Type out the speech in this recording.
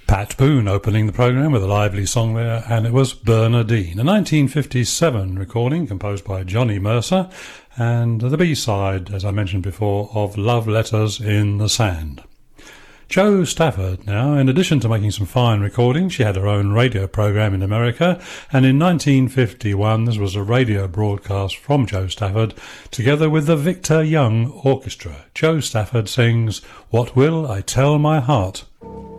Pat Boone opening the programme with a lively song there, and it was Bernardine, a 1957 recording composed by Johnny Mercer, and the B-side, as I mentioned before, of Love Letters in the Sand. Jo Stafford now, in addition to making some fine recordings, she had her own radio programme in America, and in 1951 this was a radio broadcast from Jo Stafford together with the Victor Young Orchestra. Jo Stafford sings What Will I Tell My Heart?